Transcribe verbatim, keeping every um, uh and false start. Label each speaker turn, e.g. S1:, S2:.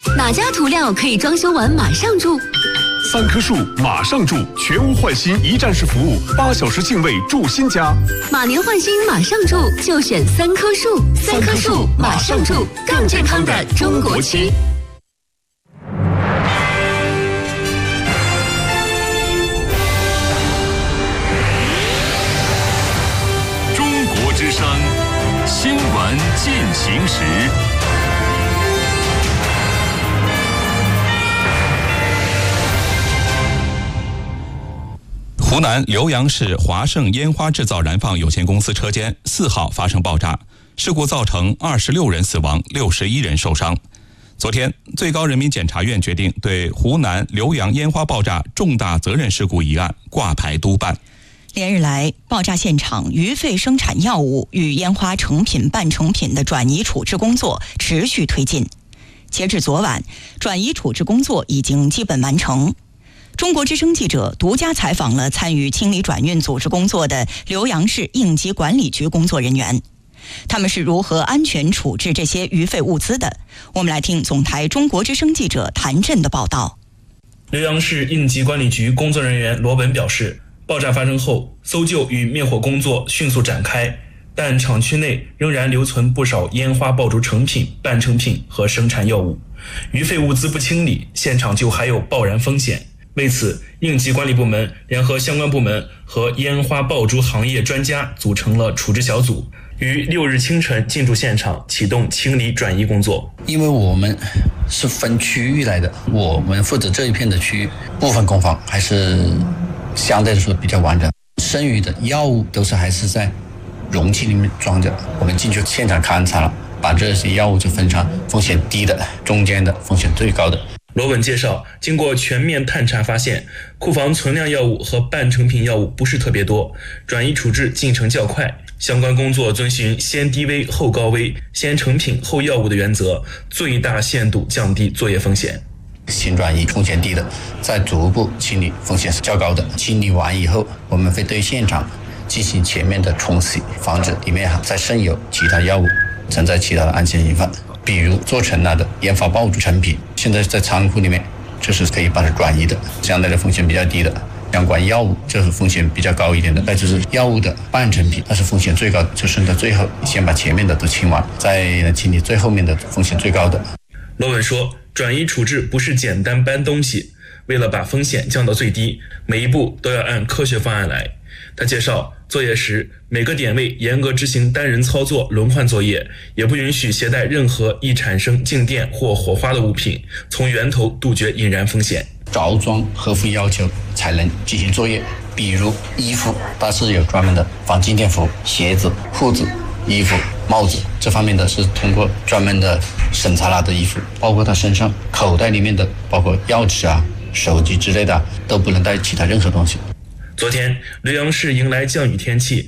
S1: 哪家涂料可以装修完马上住？
S2: 三棵树马上住，全屋换新一站式服务，八小时净位住新家。
S1: 马年换新马上住，就选三棵树。三棵树马上住，更健康的中国区。
S3: 中国之声新闻进行时。湖南浏阳市华盛烟花制造燃放有限公司车间四号发生爆炸，事故造成二十六人死亡，六十一人受伤。昨天，最高人民检察院决定对湖南浏阳烟花爆炸重大责任事故一案挂牌督办。
S4: 连日来，爆炸现场余废生产药物与烟花成品、半成品的转移处置工作持续推进。截至昨晚，转移处置工作已经基本完成。中国之声记者独家采访了参与清理转运组织工作的浏阳市应急管理局工作人员，他们是如何安全处置这些余废物资的？我们来听总台中国之声记者谭震的报道。
S5: 浏阳市应急管理局工作人员罗文表示，爆炸发生后，搜救与灭火工作迅速展开，但厂区内仍然留存不少烟花爆竹成品、半成品和生产药物，余废物资不清理，现场就还有爆燃风险。为此，应急管理部门联合相关部门和烟花爆竹行业专家组成了处置小组，于六日清晨进驻现场，启动清理转移工作。
S6: 因为我们是分区域来的，我们负责这一片的区域，部分工坊还是相对来说比较完整，剩余的药物都是还是在容器里面装着。我们进去现场勘察了，把这些药物就分成风险低的、中间的、风险最高的。
S5: 罗文介绍，经过全面探查发现，库房存量药物和半成品药物不是特别多，转移处置进程较快，相关工作遵循先低危后高危、先成品后药物的原则，最大限度降低作业风险。
S6: 先转移风险低的，再逐步清理风险较高的。清理完以后，我们会对现场进行全面的冲洗，防止里面再渗有其他药物，存在其他的安全隐患。比如做成了的烟花爆竹成品，现在在仓库里面，这是可以把它转移的，相对的风险比较低的。相关药物这是风险比较高一点的，那就是药物的半成品，那是风险最高的，就剩到最后先把前面的都清完，再清理最后面的风险最高的。
S5: 罗文说，转移处置不是简单搬东西，为了把风险降到最低，每一步都要按科学方案来。他介绍，作业时每个点位严格执行单人操作轮换作业，也不允许携带任何易产生静电或火花的物品，从源头杜绝引燃风险。
S6: 着装合乎要求才能进行作业，比如衣服，它是有专门的防静电服；鞋子、裤子、衣服、帽子，这方面的是通过专门的审查了的衣服，包括他身上口袋里面的，包括钥匙啊、手机之类的，都不能带其他任何东西。
S5: 昨天，浏阳市迎来降雨天气，